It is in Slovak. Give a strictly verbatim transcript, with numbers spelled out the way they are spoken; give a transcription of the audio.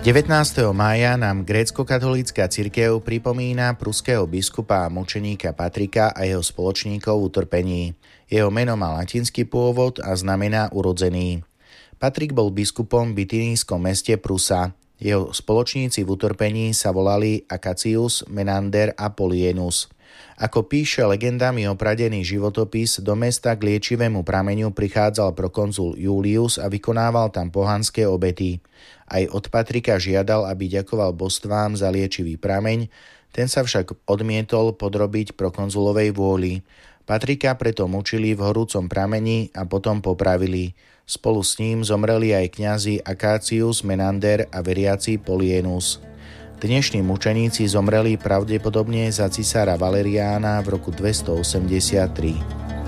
devätnásteho mája nám grécko-katolícka cirkev pripomína pruského biskupa a mučeníka Patrika a jeho spoločníkov v utrpení. Jeho meno má latinský pôvod a znamená urodzený. Patrik bol biskupom v bitynískom meste Prusa. Jeho spoločníci v utrpení sa volali Acacius, Menander a Polienus. Ako píše legendami opradený životopis, do mesta k liečivému prameňu prichádzal prokonzul Julius a vykonával tam pohanské obety. Aj od Patrika žiadal, aby ďakoval božstvám za liečivý prameň, ten sa však odmietol podrobiť prokonzulovej vôli. Patrika preto mučili v horúcom prameni a potom popravili. Spolu s ním zomreli aj kňazi Acacius, Menander a veriaci Polienus. Dnešní mučeníci zomreli pravdepodobne za cisára Valeriána v roku dvestoosemdesiattri.